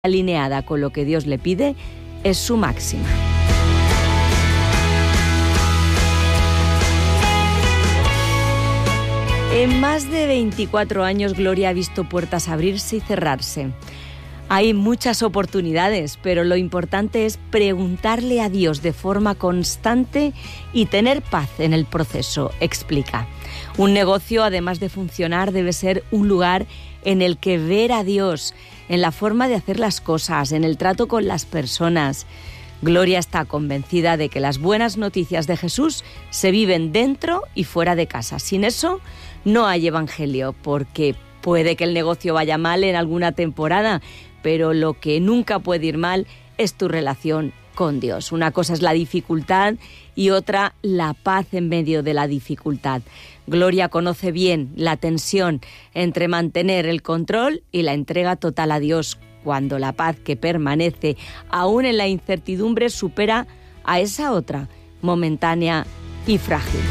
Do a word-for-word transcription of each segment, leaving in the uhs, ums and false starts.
alineada con lo que Dios le pide es su máxima. En más de veinticuatro años, Gloria ha visto puertas abrirse y cerrarse. Hay muchas oportunidades, pero lo importante es preguntarle a Dios de forma constante y tener paz en el proceso, explica. Un negocio, además de funcionar, debe ser un lugar en el que ver a Dios, en la forma de hacer las cosas, en el trato con las personas. Gloria está convencida de que las buenas noticias de Jesús se viven dentro y fuera de casa. Sin eso, no hay evangelio, porque puede que el negocio vaya mal en alguna temporada, pero lo que nunca puede ir mal es tu relación con Dios. Una cosa es la dificultad y otra la paz en medio de la dificultad. Gloria conoce bien la tensión entre mantener el control y la entrega total a Dios, cuando la paz que permanece aún en la incertidumbre supera a esa otra, momentánea y frágil.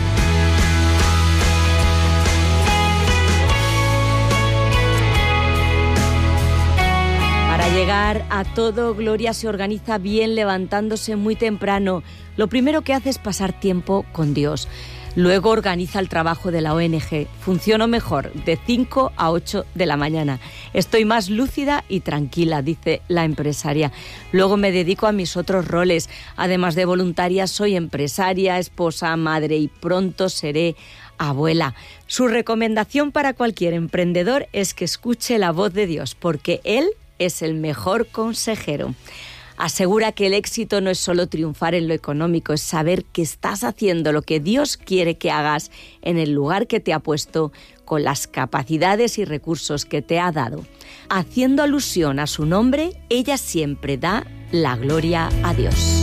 Para llegar a todo, Gloria se organiza bien levantándose muy temprano. Lo primero que hace es pasar tiempo con Dios. Luego organiza el trabajo de la O N G. Funciono mejor de cinco a ocho de la mañana. Estoy más lúcida y tranquila, dice la empresaria. Luego me dedico a mis otros roles. Además de voluntaria, soy empresaria, esposa, madre y pronto seré abuela. Su recomendación para cualquier emprendedor es que escuche la voz de Dios, porque Él es el mejor consejero. Asegura que el éxito no es solo triunfar en lo económico, es saber que estás haciendo lo que Dios quiere que hagas en el lugar que te ha puesto, con las capacidades y recursos que te ha dado. Haciendo alusión a su nombre, ella siempre da la gloria a Dios.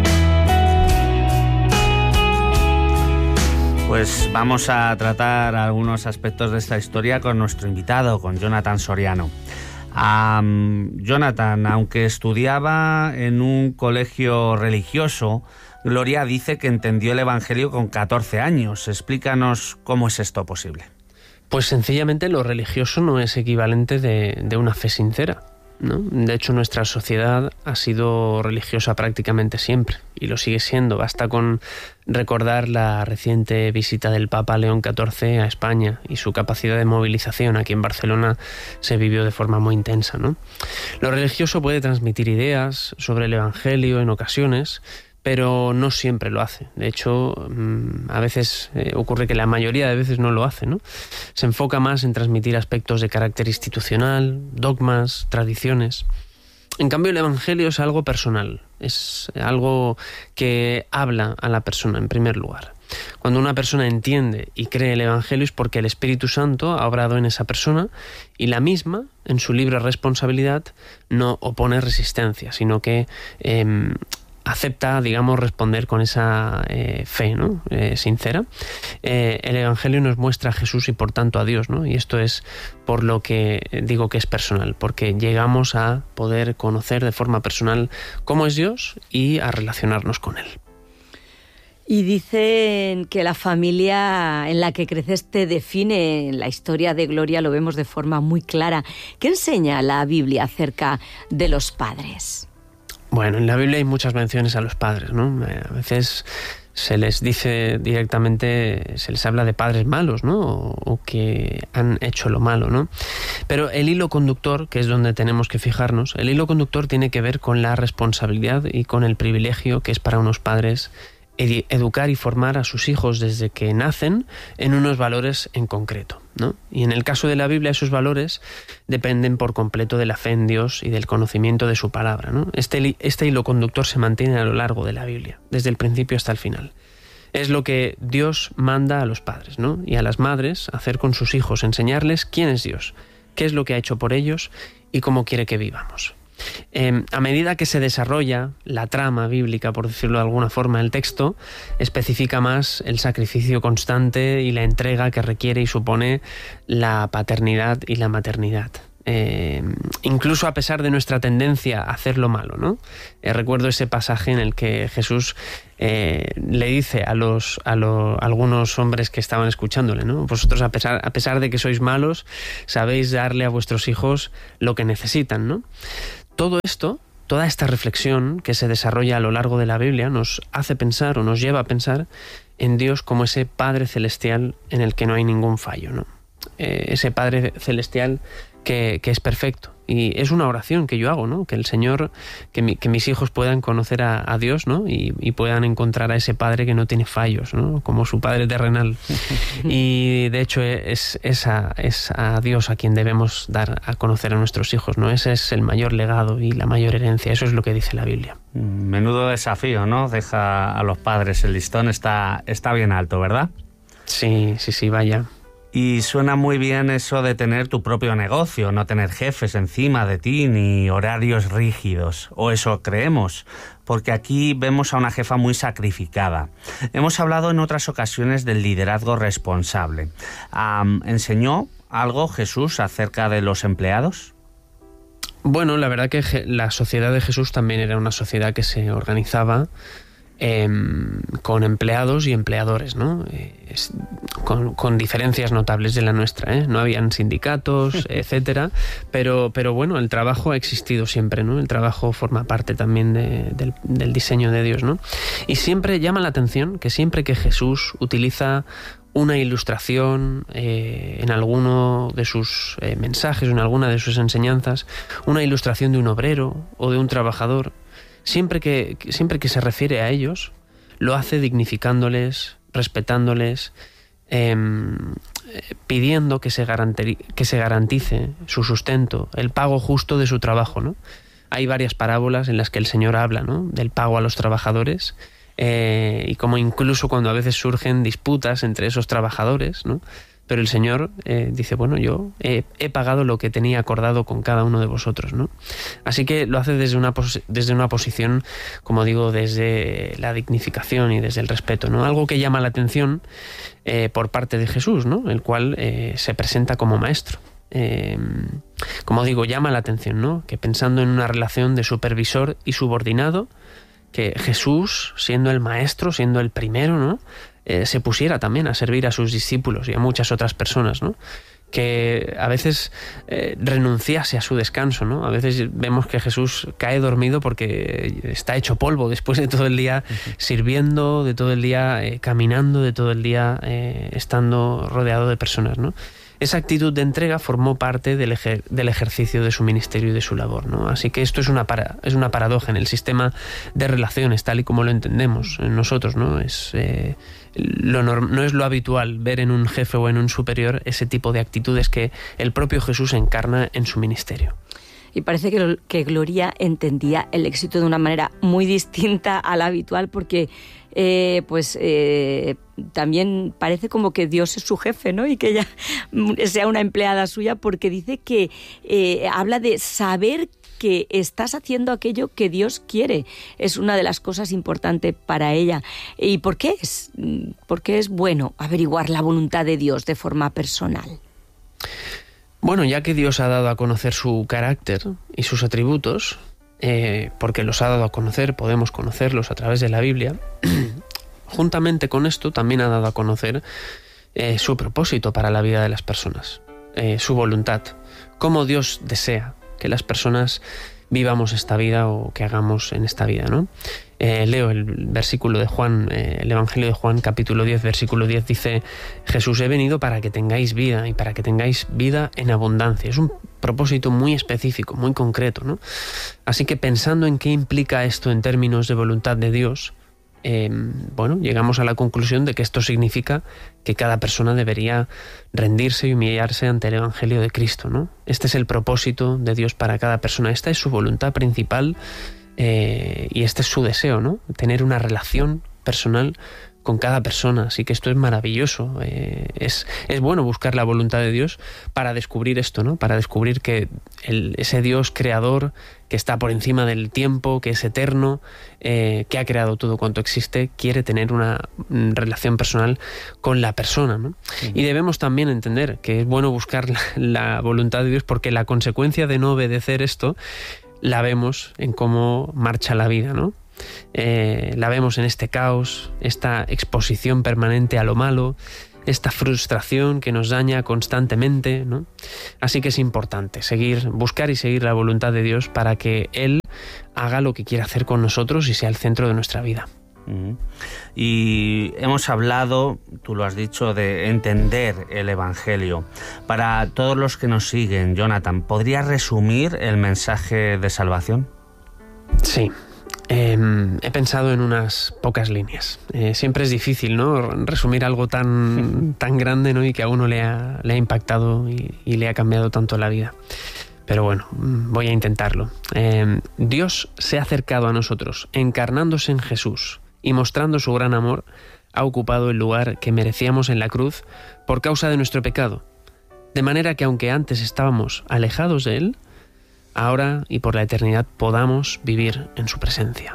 Pues vamos a tratar algunos aspectos de esta historia con nuestro invitado, con Jonathan Soriano. Um, Jonathan, aunque estudiaba en un colegio religioso, Gloria dice que entendió el Evangelio con catorce años. Explícanos cómo es esto posible. Pues sencillamente lo religioso no es equivalente de, de una fe sincera, ¿no? De hecho, nuestra sociedad ha sido religiosa prácticamente siempre y lo sigue siendo. Basta con recordar la reciente visita del Papa León catorce a España y su capacidad de movilización aquí en Barcelona se vivió de forma muy intensa, ¿no? Lo religioso puede transmitir ideas sobre el Evangelio en ocasiones, pero no siempre lo hace. De hecho, a veces eh, ocurre que la mayoría de veces no lo hace, ¿no? Se enfoca más en transmitir aspectos de carácter institucional, dogmas, tradiciones. En cambio, el Evangelio es algo personal, es algo que habla a la persona en primer lugar. Cuando una persona entiende y cree el Evangelio es porque el Espíritu Santo ha obrado en esa persona y la misma, en su libre responsabilidad, no opone resistencia, sino que Eh, acepta, digamos, responder con esa eh, fe, ¿no? eh, sincera. Eh, el Evangelio nos muestra a Jesús y por tanto a Dios, ¿no? Y esto es por lo que digo que es personal, porque llegamos a poder conocer de forma personal cómo es Dios y a relacionarnos con Él. Y dicen que la familia en la que creces te define. En la historia de Gloria lo vemos de forma muy clara. ¿Qué enseña la Biblia acerca de los padres? Bueno, en la Biblia hay muchas menciones a los padres, ¿no? A veces se les dice directamente, se les habla de padres malos, ¿no? O, o que han hecho lo malo, ¿no? Pero el hilo conductor, que es donde tenemos que fijarnos, el hilo conductor tiene que ver con la responsabilidad y con el privilegio que es para unos padres educar y formar a sus hijos desde que nacen en unos valores en concreto, ¿no? Y en el caso de la Biblia, esos valores dependen por completo de la fe en Dios y del conocimiento de su palabra, ¿no? Este, este hilo conductor se mantiene a lo largo de la Biblia, desde el principio hasta el final. Es lo que Dios manda a los padres, ¿no? Y a las madres hacer con sus hijos, enseñarles quién es Dios, qué es lo que ha hecho por ellos y cómo quiere que vivamos. Eh, a medida que se desarrolla la trama bíblica, por decirlo de alguna forma, el texto especifica más el sacrificio constante y la entrega que requiere y supone la paternidad y la maternidad. Eh, incluso a pesar de nuestra tendencia a hacer lo malo, ¿no? Eh, recuerdo ese pasaje en el que Jesús eh, le dice a los a lo, algunos hombres que estaban escuchándole, ¿no? Vosotros a pesar, a pesar de que sois malos, sabéis darle a vuestros hijos lo que necesitan, ¿no? todo esto, toda esta reflexión que se desarrolla a lo largo de la Biblia nos hace pensar o nos lleva a pensar en Dios como ese Padre Celestial en el que no hay ningún fallo, ¿no? Eh, ese Padre Celestial que, que es perfecto. Y es una oración que yo hago, ¿no? Que el Señor, que, mi, que mis hijos puedan conocer a, a Dios, ¿no? Y, y puedan encontrar a ese Padre que no tiene fallos, ¿no? Como su Padre terrenal. Y de hecho es, es, a, es a Dios a quien debemos dar a conocer a nuestros hijos, ¿no? Ese es el mayor legado y la mayor herencia. Eso es lo que dice la Biblia. Menudo desafío, ¿no? Deja a los padres, el listón está, está bien alto, ¿verdad? Sí, sí, sí, vaya. Y suena muy bien eso de tener tu propio negocio, no tener jefes encima de ti ni horarios rígidos, o eso creemos, porque aquí vemos a una jefa muy sacrificada. Hemos hablado en otras ocasiones del liderazgo responsable. Um, ¿Enseñó algo Jesús acerca de los empleados? Bueno, la verdad que la sociedad de Jesús también era una sociedad que se organizaba Eh, con empleados y empleadores, ¿no? Eh, es, con, con diferencias notables de la nuestra, ¿eh? No habían sindicatos, etcétera, pero, pero bueno, el trabajo ha existido siempre, ¿no? El trabajo forma parte también de, del, del diseño de Dios, ¿no? Y siempre llama la atención que siempre que Jesús utiliza una ilustración eh, en alguno de sus eh, mensajes o en alguna de sus enseñanzas, una ilustración de un obrero o de un trabajador, Siempre que, siempre que se refiere a ellos, lo hace dignificándoles, respetándoles, eh, pidiendo que se, garanti- que se garantice su sustento, el pago justo de su trabajo, ¿no? Hay varias parábolas en las que el Señor habla, ¿no?, del pago a los trabajadores, eh, y como incluso cuando a veces surgen disputas entre esos trabajadores, ¿no?, pero el Señor eh, dice, bueno, yo he, he pagado lo que tenía acordado con cada uno de vosotros, ¿no? Así que lo hace desde una, pos- desde una posición, como digo, desde la dignificación y desde el respeto, ¿no? Algo que llama la atención eh, por parte de Jesús, ¿no?, el cual eh, se presenta como maestro. Eh, como digo, llama la atención, ¿no?, que pensando en una relación de supervisor y subordinado, que Jesús, siendo el maestro, siendo el primero, ¿no?, Eh, se pusiera también a servir a sus discípulos y a muchas otras personas, ¿no?, que a veces eh, renunciase a su descanso, ¿no? A veces vemos que Jesús cae dormido porque está hecho polvo después de todo el día uh-huh. sirviendo, de todo el día eh, caminando, de todo el día eh, estando rodeado de personas, ¿no? Esa actitud de entrega formó parte del, ejer- del ejercicio de su ministerio y de su labor, ¿no? Así que esto es una, para- es una paradoja en el sistema de relaciones, tal y como lo entendemos nosotros, ¿no? Es, eh, lo norm- no es lo habitual ver en un jefe o en un superior ese tipo de actitudes que el propio Jesús encarna en su ministerio. Y parece que, que Gloria entendía el éxito de una manera muy distinta a la habitual, porque eh, pues eh, también parece como que Dios es su jefe, ¿no? Y que ella sea una empleada suya, porque dice que eh, habla de saber que estás haciendo aquello que Dios quiere. Es una de las cosas importantes para ella. ¿Y por qué es? ¿Por qué es bueno averiguar la voluntad de Dios de forma personal? Bueno, ya que Dios ha dado a conocer su carácter y sus atributos, eh, porque los ha dado a conocer, podemos conocerlos a través de la Biblia, juntamente con esto también ha dado a conocer eh, su propósito para la vida de las personas, eh, su voluntad, cómo Dios desea que las personas vivamos esta vida o que hagamos en esta vida, ¿no? Eh, leo el versículo de Juan, eh, el Evangelio de Juan, capítulo diez, versículo diez, dice: Jesús, he venido para que tengáis vida y para que tengáis vida en abundancia. Es un propósito muy específico, muy concreto, ¿no? Así que pensando en qué implica esto en términos de voluntad de Dios, eh, bueno, llegamos a la conclusión de que esto significa que cada persona debería rendirse y humillarse ante el Evangelio de Cristo, ¿no? Este es el propósito de Dios para cada persona. Esta es su voluntad principal. Eh, y este es su deseo, ¿no? Tener una relación personal con cada persona. Así que esto es maravilloso. Eh, es, es bueno buscar la voluntad de Dios para descubrir esto, ¿no? Para descubrir que el, ese Dios creador, que está por encima del tiempo, que es eterno, eh, que ha creado todo cuanto existe, quiere tener una relación personal con la persona, ¿no? Sí. Y debemos también entender que es bueno buscar la, la voluntad de Dios, porque la consecuencia de no obedecer esto la vemos en cómo marcha la vida, ¿no? Eh, la vemos en este caos, esta exposición permanente a lo malo, esta frustración que nos daña constantemente, ¿no? Así que es importante seguir, buscar y seguir la voluntad de Dios para que Él haga lo que quiera hacer con nosotros y sea el centro de nuestra vida. Uh-huh. Y hemos hablado, tú lo has dicho, de entender el Evangelio. Para todos los que nos siguen, Jonathan, ¿podrías resumir el mensaje de salvación? Sí. Eh, he pensado en unas pocas líneas. Eh, siempre es difícil, ¿no?, resumir algo tan, tan grande, ¿no?, y que a uno le ha, le ha impactado y, y le ha cambiado tanto la vida. Pero bueno, voy a intentarlo. Eh, Dios se ha acercado a nosotros, encarnándose en Jesús y mostrando su gran amor, ha ocupado el lugar que merecíamos en la cruz por causa de nuestro pecado. De manera que aunque antes estábamos alejados de Él, ahora y por la eternidad podamos vivir en su presencia.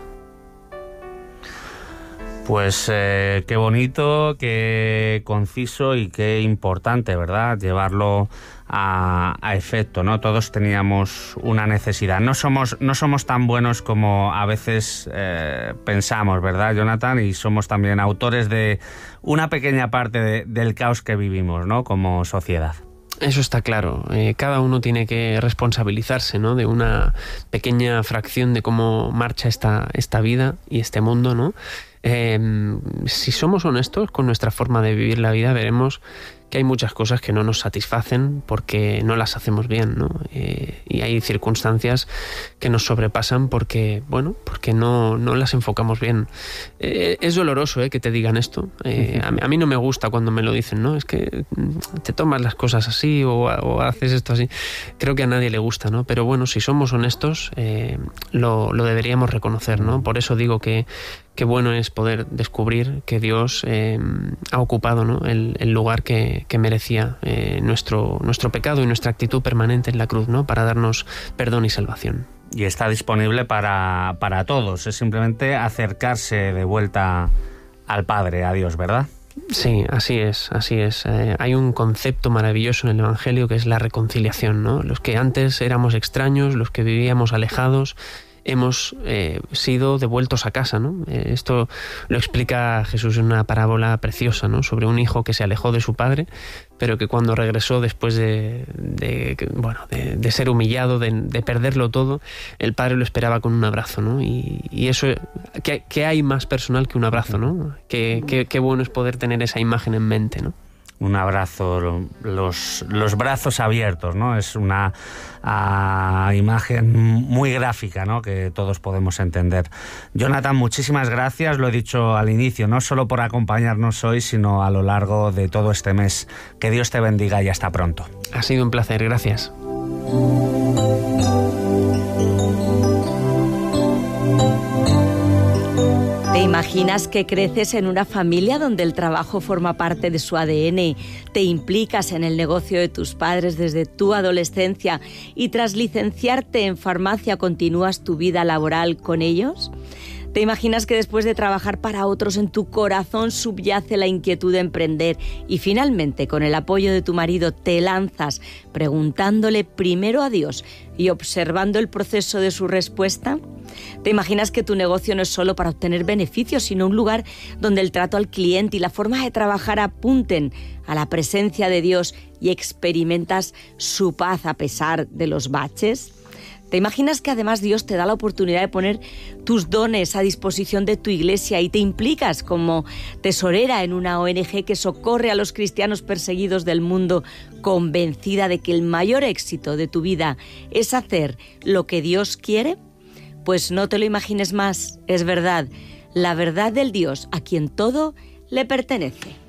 Pues eh, qué bonito, qué conciso y qué importante, ¿verdad?, llevarlo a, a efecto, ¿no? Todos teníamos una necesidad. No somos, no somos tan buenos como a veces eh, pensamos, ¿verdad, Jonathan? Y somos también autores de una pequeña parte de, del caos que vivimos, ¿no?, como sociedad. Eso está claro. Eh, cada uno tiene que responsabilizarse, ¿no?, de una pequeña fracción de cómo marcha esta, esta vida y este mundo, ¿no? Eh, si somos honestos con nuestra forma de vivir la vida, veremos que hay muchas cosas que no nos satisfacen porque no las hacemos bien, ¿no? Eh, y hay circunstancias que nos sobrepasan porque, bueno, porque no, no las enfocamos bien. Eh, es doloroso, ¿eh?, que te digan esto. Eh, a, mí, a mí no me gusta cuando me lo dicen, ¿no? Es que te tomas las cosas así o, o haces esto así. Creo que a nadie le gusta, ¿no? Pero bueno, si somos honestos, eh, lo, lo deberíamos reconocer, ¿no? Por eso digo que qué bueno es poder descubrir que Dios eh, ha ocupado, ¿no?, el, el lugar que, que merecía eh, nuestro, nuestro pecado y nuestra actitud permanente en la cruz, ¿no?, para darnos perdón y salvación. Y está disponible para, para todos, es simplemente acercarse de vuelta al Padre, a Dios, ¿verdad? Sí, así es, así es. Eh, hay un concepto maravilloso en el Evangelio que es la reconciliación, ¿no? Los que antes éramos extraños, los que vivíamos alejados, hemos eh, sido devueltos a casa, ¿no? Eh, esto lo explica Jesús en una parábola preciosa, ¿no?, sobre un hijo que se alejó de su padre, pero que cuando regresó después de, de bueno, de, de ser humillado, de, de perderlo todo, el padre lo esperaba con un abrazo, ¿no? Y, y eso, ¿qué, qué hay más personal que un abrazo, ¿no? Qué, qué, qué bueno es poder tener esa imagen en mente, ¿no? Un abrazo, los, los brazos abiertos, ¿no? Es una uh, imagen muy gráfica, ¿no?, que todos podemos entender. Jonathan, muchísimas gracias, lo he dicho al inicio, no solo por acompañarnos hoy, sino a lo largo de todo este mes. Que Dios te bendiga y hasta pronto. Ha sido un placer, gracias. ¿Te imaginas que creces en una familia donde el trabajo forma parte de su A D N? ¿Te implicas en el negocio de tus padres desde tu adolescencia y tras licenciarte en farmacia continúas tu vida laboral con ellos? ¿Te imaginas que después de trabajar para otros en tu corazón subyace la inquietud de emprender y finalmente con el apoyo de tu marido te lanzas preguntándole primero a Dios y observando el proceso de su respuesta? ¿Te imaginas que tu negocio no es solo para obtener beneficios, sino un lugar donde el trato al cliente y la forma de trabajar apunten a la presencia de Dios y experimentas su paz a pesar de los baches? ¿Te imaginas que además Dios te da la oportunidad de poner tus dones a disposición de tu iglesia y te implicas como tesorera en una O N Ge que socorre a los cristianos perseguidos del mundo, convencida de que el mayor éxito de tu vida es hacer lo que Dios quiere? Pues no te lo imagines más, es verdad, la verdad del Dios a quien todo le pertenece.